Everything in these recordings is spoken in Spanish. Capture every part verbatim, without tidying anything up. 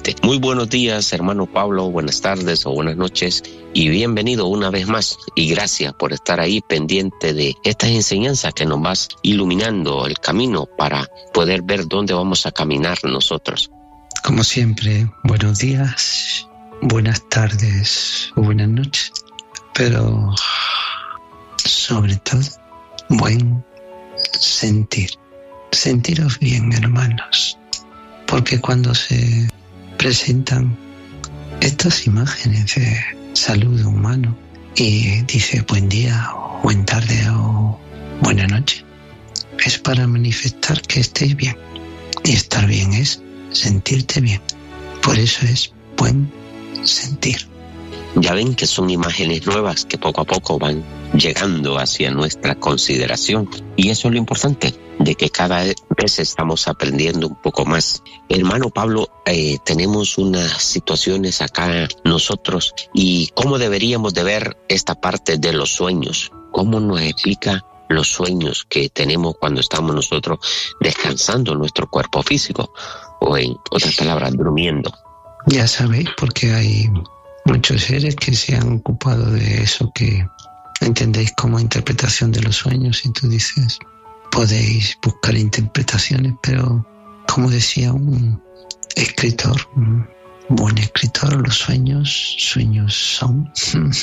diferente. Muy buenos días, hermano Pablo, buenas tardes o buenas noches y bienvenido una vez más y gracias por estar ahí pendiente de estas enseñanzas que nos vas iluminando el camino para poder ver dónde vamos a caminar nosotros. Como siempre, buenos días, buenas tardes o buenas noches, pero sobre todo, buen sentir. Sentiros bien, hermanos, porque cuando se presentan estas imágenes de saludo humano y dice buen día o buen tarde o buena noche, es para manifestar que estéis bien. Y estar bien es sentirte bien. Por eso es buen sentir. Ya ven que son imágenes nuevas que poco a poco van llegando hacia nuestra consideración. Y eso es lo importante, de que cada vez estamos aprendiendo un poco más. Hermano Pablo, eh, tenemos unas situaciones acá nosotros y cómo deberíamos de ver esta parte de los sueños. ¿Cómo nos explica los sueños que tenemos cuando estamos nosotros descansando nuestro cuerpo físico? O en otras palabras, durmiendo. Ya sabéis, porque hay muchos seres que se han ocupado de eso que entendéis como interpretación de los sueños y tú dices, podéis buscar interpretaciones, pero como decía un escritor, un buen escritor, los sueños, sueños son.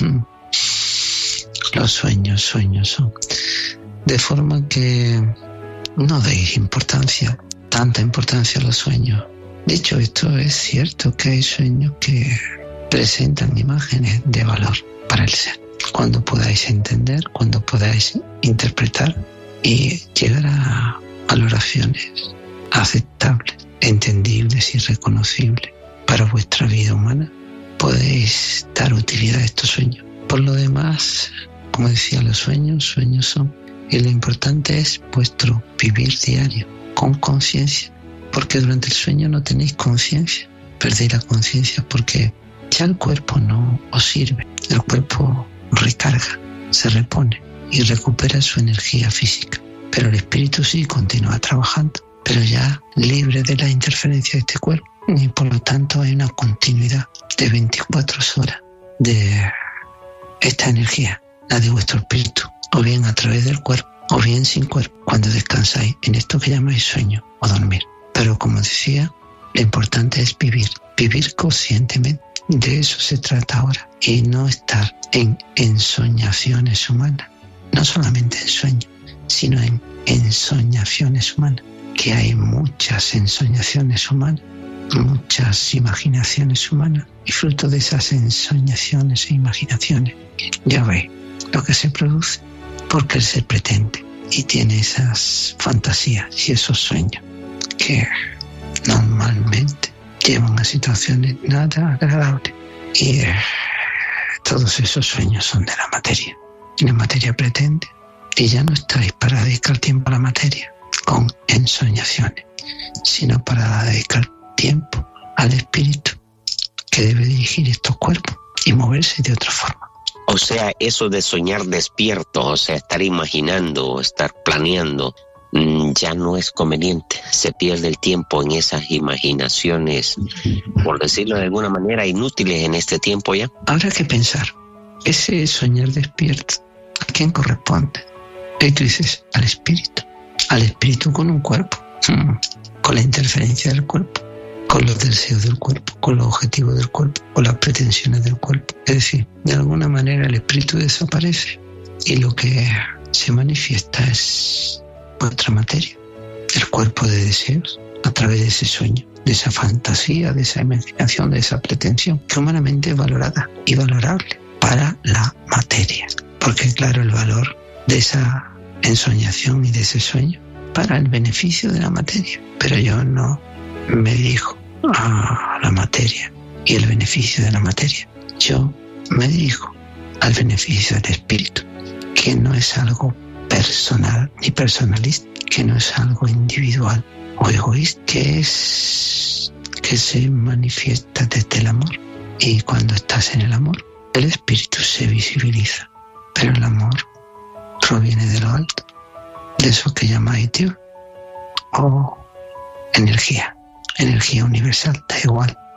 Los sueños, sueños son. De forma que no deis importancia, tanta importancia a los sueños. De hecho, esto es cierto, que hay sueños que presentan imágenes de valor para el ser. Cuando podáis entender, cuando podáis interpretar y llegar a valoraciones aceptables, entendibles y reconocibles para vuestra vida humana, podéis dar utilidad a estos sueños. Por lo demás, como decía, los sueños, sueños son. Y lo importante es vuestro vivir diario, con conciencia, porque durante el sueño no tenéis conciencia, perdéis la conciencia porque ya el cuerpo no os sirve, el cuerpo recarga, se repone y recupera su energía física, pero el espíritu sí continúa trabajando, pero ya libre de la interferencia de este cuerpo, y por lo tanto hay una continuidad de veinticuatro horas de esta energía, la de vuestro espíritu, o bien a través del cuerpo, o bien sin cuerpo, cuando descansáis en esto que llamáis sueño o dormir. Pero como decía, lo importante es vivir, vivir conscientemente. De eso se trata ahora, y no estar en ensoñaciones humanas, no solamente en sueños, sino en ensoñaciones humanas, que hay muchas ensoñaciones humanas, muchas imaginaciones humanas, y fruto de esas ensoñaciones e imaginaciones, ya veis lo que se produce, porque él se pretende y tiene esas fantasías y esos sueños que normalmente llevan a situaciones nada agradables. Y eh, todos esos sueños son de la materia. Y la materia pretende, y ya no estáis para dedicar tiempo a la materia con ensoñaciones, sino para dedicar tiempo al espíritu que debe dirigir estos cuerpos y moverse de otra forma. O sea, eso de soñar despierto, o sea, estar imaginando, estar planeando, ya no es conveniente. Se pierde el tiempo en esas imaginaciones, por decirlo de alguna manera, inútiles en este tiempo ya. Habrá que pensar, ese soñar despierto, ¿a quién corresponde? Y tú dices, al espíritu. Al espíritu con un cuerpo, con la interferencia del cuerpo, con los deseos del cuerpo, con los objetivos del cuerpo, con las pretensiones del cuerpo. Es decir, de alguna manera el espíritu desaparece y lo que se manifiesta es vuestra materia, el cuerpo de deseos, a través de ese sueño, de esa fantasía, de esa imaginación, de esa pretensión, que humanamente es valorada y valorable para la materia. Porque claro, el valor de esa ensoñación y de ese sueño para el beneficio de la materia. Pero yo no me dirijo a la materia y el beneficio de la materia. Yo me dirijo al beneficio del espíritu, que no es algo personal ni personalista, que no es algo individual o egoísta, que es que se manifiesta desde el amor. Y cuando estás en el amor, el espíritu se visibiliza, pero el amor proviene de lo alto, de eso que llamáis Dios o energía, energía universal, da igual.